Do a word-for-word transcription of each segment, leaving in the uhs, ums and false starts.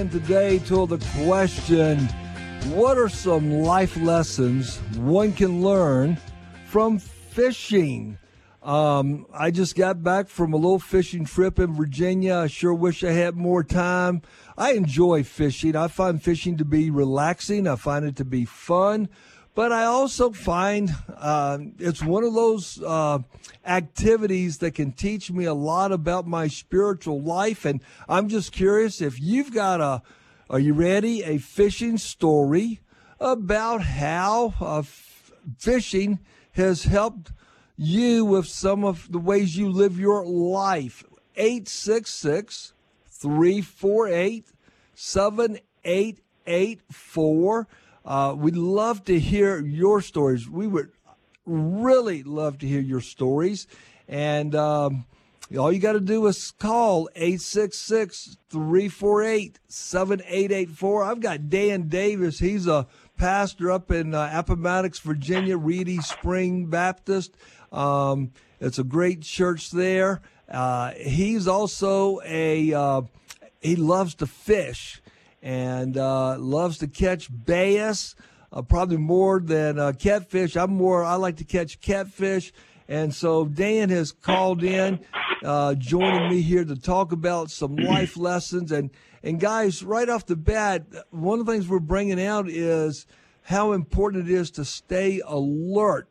And today to the question, what are some life lessons one can learn from fishing? Um, I just got back from a little fishing trip in Virginia. I sure wish I had more time. I enjoy fishing. I find fishing to be relaxing. I find it to be fun. But I also find uh, it's one of those uh, activities that can teach me a lot about my spiritual life. And I'm just curious if you've got a, are you ready, a fishing story about how uh, f- fishing has helped you with some of the ways you live your life. eight six six, three four eight, seven eight eight four. Uh, we'd love to hear your stories. We would really love to hear your stories. And um, all you got to do is call eight six six, three four eight, seven eight eight four. I've got Dan Davis. He's a pastor up in uh, Appomattox, Virginia, Reedy Spring Baptist. Um, it's a great church there. Uh, he's also a, uh, he loves to fish. And uh, loves to catch bass, uh, probably more than uh, catfish. I'm more, I like to catch catfish. And so Dan has called in, uh, joining me here to talk about some life lessons. And, and guys, right off the bat, one of the things we're bringing out is how important it is to stay alert.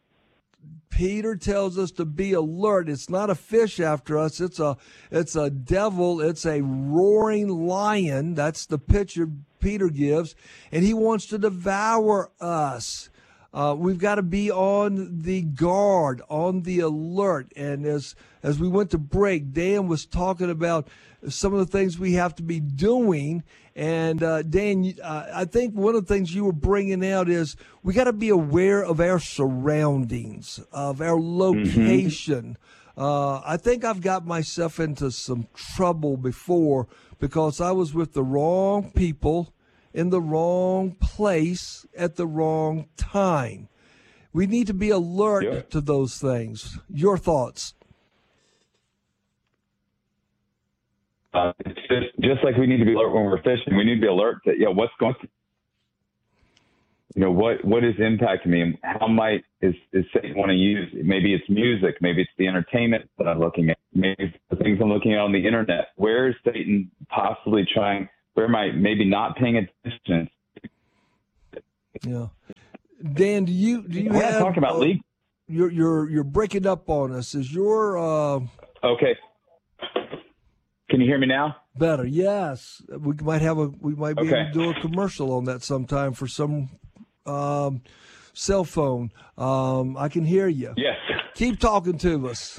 Peter tells us to be alert. It's not a fish after us. It's a it's a devil. It's a roaring lion. That's the picture Peter gives. And he wants to devour us. Uh, we've got to be on the guard, on the alert. And as as we went to break, Dan was talking about some of the things we have to be doing. And, uh, Dan, uh, I think one of the things you were bringing out is we got to be aware of our surroundings, of our location. Mm-hmm. Uh, I think I've got myself into some trouble before because I was with the wrong people in the wrong place at the wrong time. We need to be alert yeah. to those things. Your thoughts? Uh, it's just, just like we need to be alert when we're fishing. We need to be alert that, you know, what's going to, you know, what, what is impacting me and how might is, is Satan want to use? Maybe it's music. Maybe it's the entertainment that I'm looking at. Maybe it's the things I'm looking at on the internet. Where is Satan possibly trying, where am I maybe not paying attention? Yeah. Dan, do you, do you We're have, talking about uh, league? You're, you're, you're breaking up on us. Is your, uh, okay. Can you hear me now? Better, yes. We might have a we might be okay. able to do a commercial on that sometime for some um, cell phone. Um, I can hear you. Yes. Keep talking to us.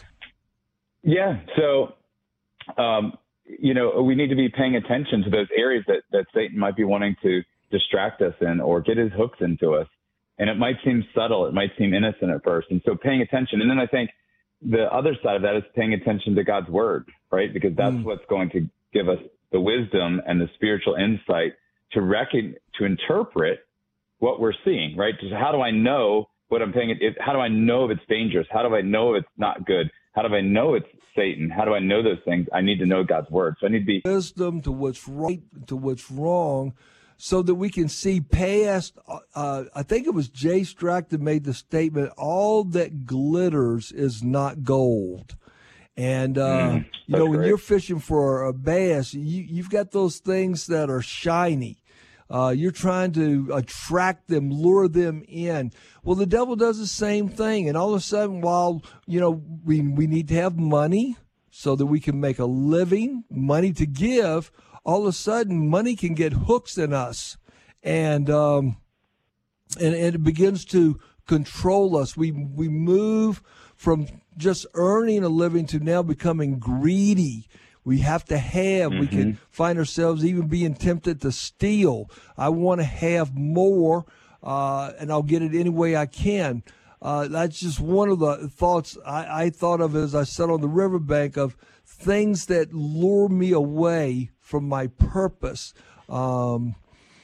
Yeah. So, um, you know, we need to be paying attention to those areas that, that Satan might be wanting to distract us in or get his hooks into us. And it might seem subtle. It might seem innocent at first. And so paying attention. And then I think the other side of that is paying attention to God's word, right? Because that's mm. what's going to give us the wisdom and the spiritual insight to reckon, to interpret what we're seeing, right? Just how do I know what I'm paying? If, how do I know if it's dangerous? How do I know if it's not good? How do I know it's Satan? How do I know those things? I need to know God's word. So I need to be wisdom to what's right, to what's wrong, so that we can see past, uh, I think it was Jay Strack that made the statement, all that glitters is not gold. And, uh, mm, you know, when great. you're fishing for a bass, you, you've got those things that are shiny. Uh, you're trying to attract them, lure them in. Well, the devil does the same thing. And all of a sudden, while, you know, we, we need to have money so that we can make a living, money to give, all of a sudden money can get hooks in us, and um, and, and it begins to control us. We we move from just earning a living to now becoming greedy. We have to have. Mm-hmm. We can find ourselves even being tempted to steal. I want to have more, uh, and I'll get it any way I can. Uh, that's just one of the thoughts I, I thought of as I sat on the riverbank of things that lure me away from my purpose. Um,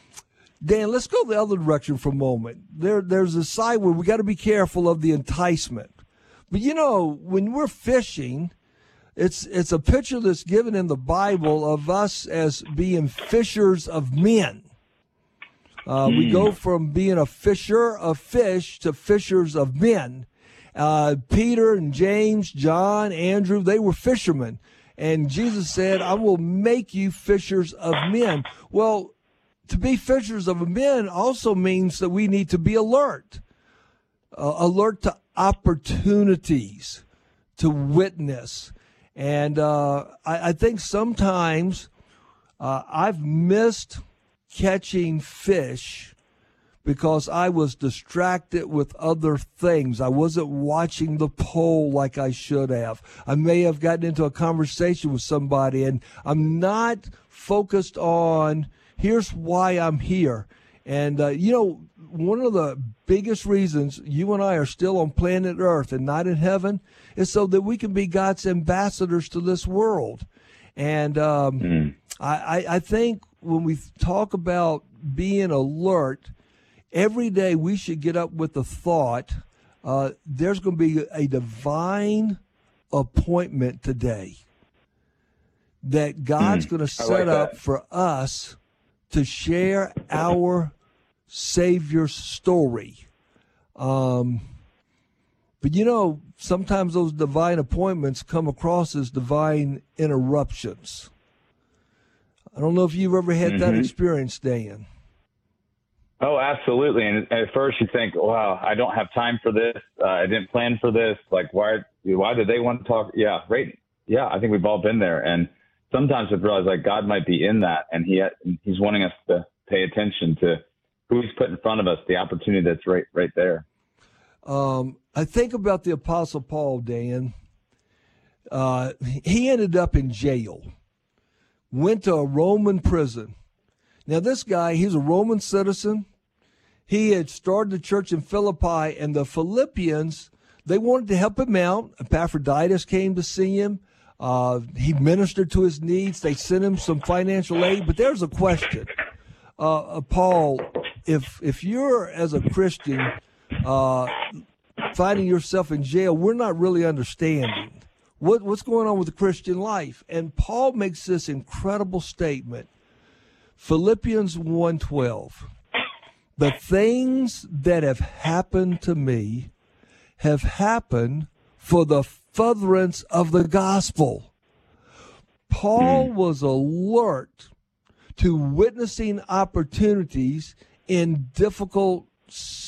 Dan, let's go the other direction for a moment. There, there's a side where we got to be careful of the enticement. But, you know, when we're fishing, It's it's a picture that's given in the Bible of us as being fishers of men. Uh, mm. We go from being a fisher of fish to fishers of men. Uh, Peter and James, John, Andrew, they were fishermen. And Jesus said, I will make you fishers of men. Well, to be fishers of men also means that we need to be alert. Uh, alert to opportunities to witness. And uh, I, I think sometimes uh, I've missed catching fish because I was distracted with other things. I wasn't watching the pole like I should have. I may have gotten into a conversation with somebody, and I'm not focused on, here's why I'm here. And, uh, you know, one of the biggest reasons you and I are still on planet Earth and not in heaven is so that we can be God's ambassadors to this world. And um, mm. I, I think when we talk about being alert, every day we should get up with the thought, uh, there's going to be a divine appointment today that God's mm. going to set like up for us to share our Savior's story. Um, but, you know, sometimes those divine appointments come across as divine interruptions. I don't know if you've ever had mm-hmm. that experience, Dan. Oh, absolutely. And at first you think, wow, I don't have time for this. Uh, I didn't plan for this. Like, why, why did they want to talk? Yeah, right. Yeah, I think we've all been there. And sometimes I realize like God might be in that, and he he's wanting us to pay attention to who he's put in front of us, the opportunity that's right right there. Um, I think about the Apostle Paul, Dan. Uh, he ended up in jail, went to a Roman prison. Now, this guy, he's a Roman citizen. He had started the church in Philippi, and the Philippians, they wanted to help him out. Epaphroditus came to see him. Uh, he ministered to his needs. They sent him some financial aid. But there's a question. Uh, uh, Paul, if if you're, as a Christian, uh, finding yourself in jail, we're not really understanding what what's going on with the Christian life. And Paul makes this incredible statement, Philippians one twelve. The things that have happened to me have happened for the furtherance of the gospel. Paul was alert to witnessing opportunities in difficult